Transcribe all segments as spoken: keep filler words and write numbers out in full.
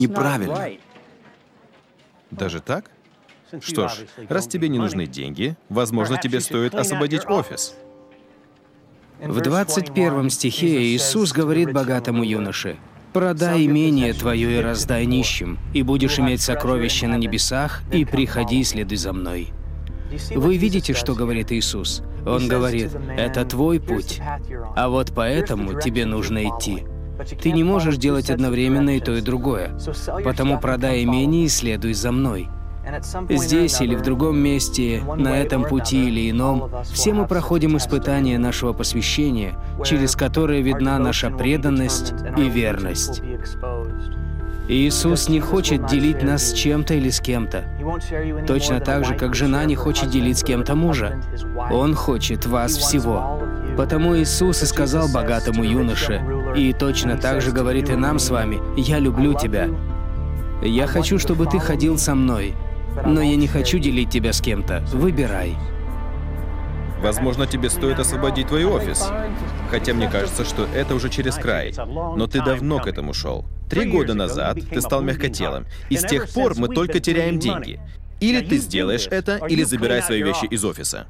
неправильно. Даже так? Что ж, раз тебе не нужны деньги, возможно, тебе стоит освободить офис. В двадцать первом стихе Иисус говорит богатому юноше: «Продай имение твое и раздай нищим, и будешь иметь сокровища на небесах, и приходи, следуй за мной». Вы видите, что говорит Иисус? Он говорит: «Это твой путь, а вот поэтому тебе нужно идти». Ты не можешь делать одновременно и то, и другое. Потому продай имение и следуй за мной. Здесь или в другом месте, на этом пути или ином, все мы проходим испытания нашего посвящения, через которое видна наша преданность и верность. Иисус не хочет делить нас с чем-то или с кем-то. Точно так же, как жена не хочет делить с кем-то мужа. Он хочет вас всего. Потому Иисус и сказал богатому юноше, и точно так же говорит и нам с вами: «Я люблю тебя. Я хочу, чтобы ты ходил со мной, но я не хочу делить тебя с кем-то. Выбирай». Возможно, тебе стоит освободить твой офис. Хотя мне кажется, что это уже через край. Но ты давно к этому шел. Три года назад ты стал мягкотелым, и с тех пор мы только теряем деньги. Или ты сделаешь это, или забирай свои вещи из офиса.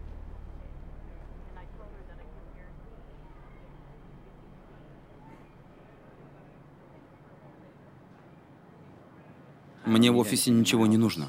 Мне в офисе ничего не нужно.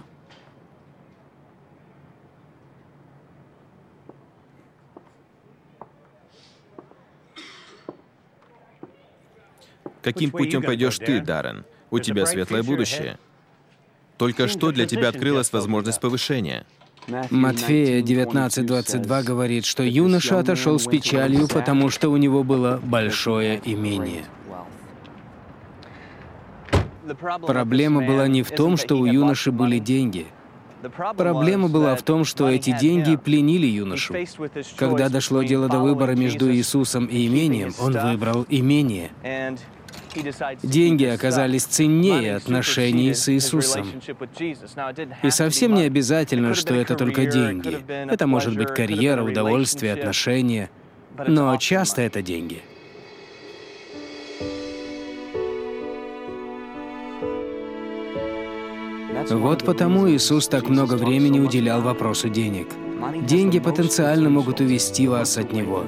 Каким путем пойдешь ты, Даррен? У тебя светлое будущее. Только что для тебя открылась возможность повышения. Матфея девятнадцать двадцать два говорит, что юноша отошел с печалью, потому что у него было большое имение. Проблема была не в том, что у юноши были деньги. Проблема была в том, что эти деньги пленили юношу. Когда дошло дело до выбора между Иисусом и имением, он выбрал имение. Деньги оказались ценнее отношений с Иисусом. И совсем не обязательно, что это только деньги. Это может быть карьера, удовольствие, отношения. Но часто это деньги. Вот потому Иисус так много времени уделял вопросу денег. Деньги потенциально могут увести вас от Него.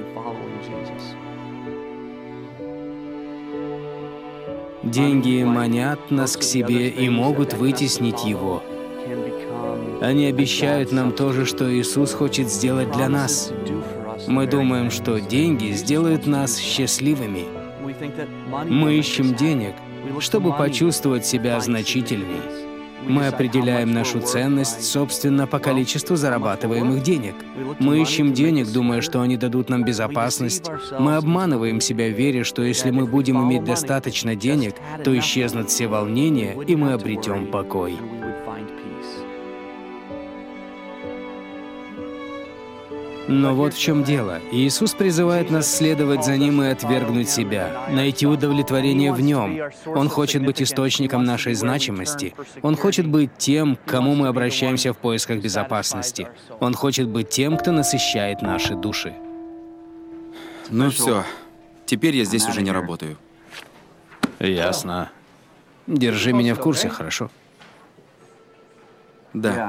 Деньги манят нас к себе и могут вытеснить Его. Они обещают нам то же, что Иисус хочет сделать для нас. Мы думаем, что деньги сделают нас счастливыми. Мы ищем денег, чтобы почувствовать себя значительней. Мы определяем нашу ценность, собственно, по количеству зарабатываемых денег. Мы ищем денег, думая, что они дадут нам безопасность. Мы обманываем себя, веря, что если мы будем иметь достаточно денег, то исчезнут все волнения, и мы обретем покой. Но вот в чем дело. Иисус призывает нас следовать за Ним и отвергнуть себя, найти удовлетворение в Нем. Он хочет быть источником нашей значимости. Он хочет быть тем, к кому мы обращаемся в поисках безопасности. Он хочет быть тем, кто насыщает наши души. Ну все, теперь я здесь уже не работаю. Ясно. Держи меня в курсе, хорошо? Да.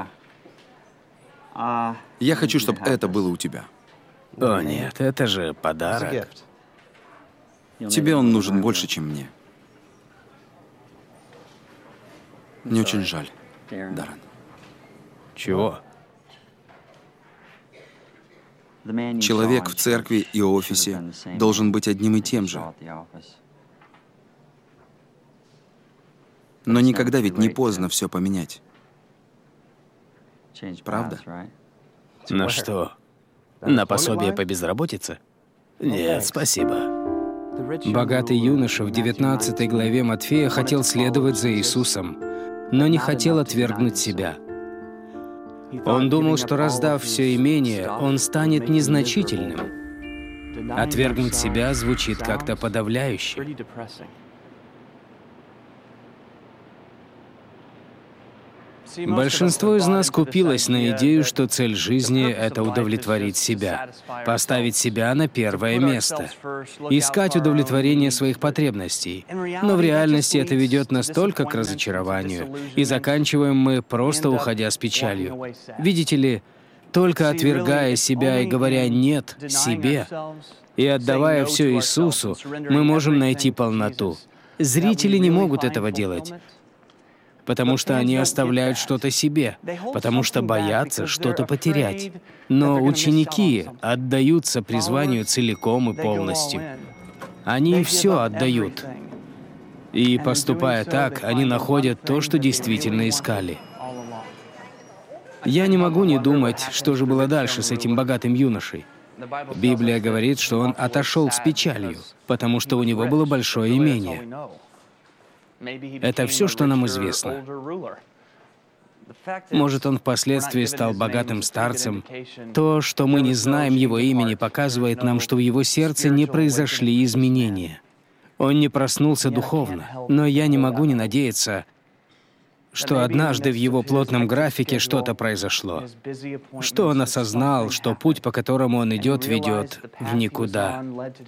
Я хочу, чтобы это было у тебя. О нет, это же подарок. Тебе он нужен больше, чем мне. Мне очень жаль, Даррен. Чего? Человек в церкви и офисе должен быть одним и тем же. Но никогда ведь не поздно все поменять. Правда? На что? На пособие по безработице? Нет, спасибо. Богатый юноша в девятнадцатой главе Матфея хотел следовать за Иисусом, но не хотел отвергнуть себя. Он думал, что раздав все имение, он станет незначительным. Отвергнуть себя звучит как-то подавляюще. Большинство из нас купилось на идею, что цель жизни — это удовлетворить себя, поставить себя на первое место, искать удовлетворение своих потребностей. Но в реальности это ведет нас только к разочарованию, и заканчиваем мы, просто уходя с печалью. Видите ли, только отвергая себя и говоря «нет» себе, и отдавая все Иисусу, мы можем найти полноту. Зрители не могут этого делать, потому что они оставляют что-то себе, потому что боятся что-то потерять. Но ученики отдаются призванию целиком и полностью. Они все отдают. И, поступая так, они находят то, что действительно искали. Я не могу не думать, что же было дальше с этим богатым юношей. Библия говорит, что он отошел с печалью, потому что у него было большое имение. Это все, что нам известно. Может, он впоследствии стал богатым старцем. То, что мы не знаем его имени, показывает нам, что в его сердце не произошли изменения. Он не проснулся духовно. Но я не могу не надеяться, что однажды в его плотном графике что-то произошло, что он осознал, что путь, по которому он идет, ведет в никуда.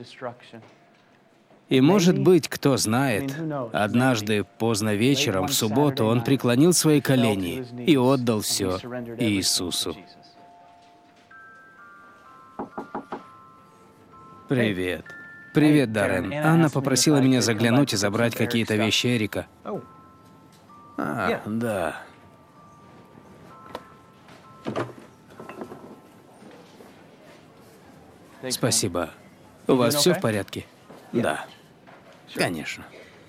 И, может быть, кто знает, однажды поздно вечером, в субботу, он преклонил свои колени и отдал все Иисусу. Привет. Привет, Даррен. Анна попросила меня заглянуть и забрать какие-то вещи Эрика. А, да. Спасибо. У вас все в порядке? Да. Конечно.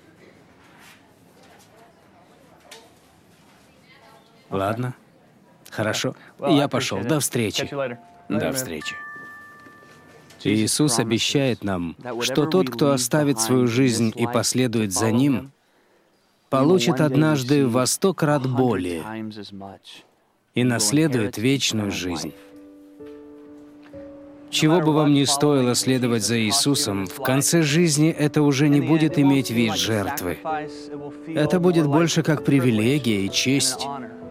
Ладно. Хорошо. Я пошел. До встречи. До встречи. Иисус обещает нам, что тот, кто оставит свою жизнь и последует за Ним, получит однажды во сто крат более и наследует вечную жизнь. Чего бы вам ни стоило следовать за Иисусом, в конце жизни это уже не будет иметь вид жертвы. Это будет больше как привилегия и честь.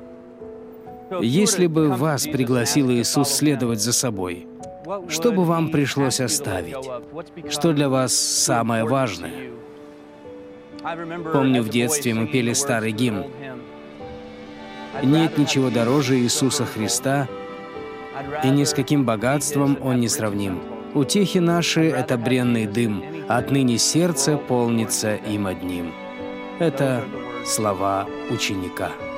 Если бы вас пригласил Иисус следовать за собой, что бы вам пришлось оставить? Что для вас самое важное? Помню, в детстве мы пели старый гимн. «Нет ничего дороже Иисуса Христа, и ни с каким богатством Он не сравним. Утехи наши — это бренный дым, отныне сердце полнится им одним». Это слова ученика.